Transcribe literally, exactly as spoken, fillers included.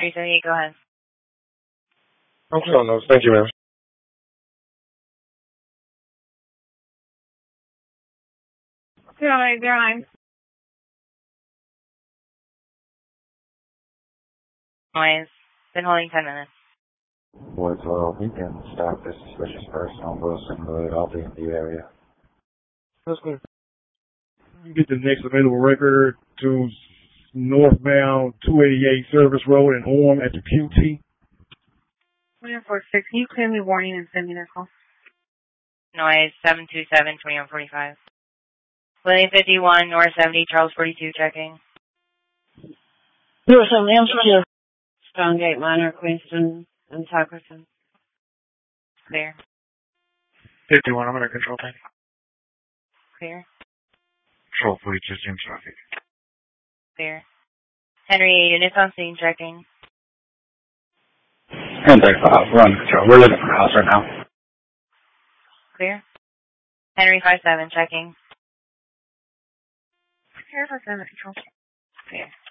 three seventy-eight, go ahead. I'm calling those. Thank you, ma'am. zero eight zero nine. Noise. Been holding ten minutes. Boy twelve, we can stop this suspicious person on Wilson Road. I'll be in the area. That's good. You get the next available record to northbound two eighty-eight Service Road in Orem at the Q T. twenty-one forty-six, can you clear me warning and send me that call? Noise, seven two seven, twenty-one forty-five. William fifty-one, North seventy, Charles forty-two, checking. North seventy, I'm sorry. Stonegate Minor, Queenston, and Tuckerson. Clear. fifty-one, I'm under control, thank you. Clear. Control forty-two, Jim traffic. Clear. Henry, units on scene, checking. Contact five, we're under control. We're looking for a house right now. Clear. Henry five seven, checking. Clear five seven, control. Clear.